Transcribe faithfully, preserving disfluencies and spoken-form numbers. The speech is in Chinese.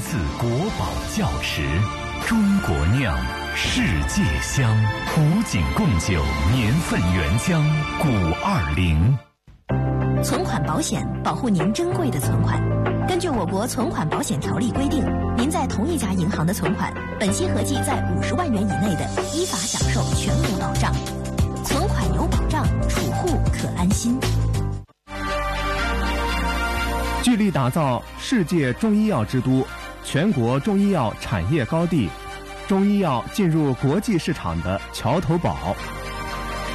自国宝窖池，中国酿，世界香。古井贡酒年份原浆古二零。 存款保险保护您珍贵的存款。根据我国存款保险条例规定，您在同一家银行的存款，本息合计在五十万元以内的，依法享受全额保障。存款有保障，储户可安心。 聚力打造世界中医药之都，全国中医药产业高地，中医药进入国际市场的桥头堡。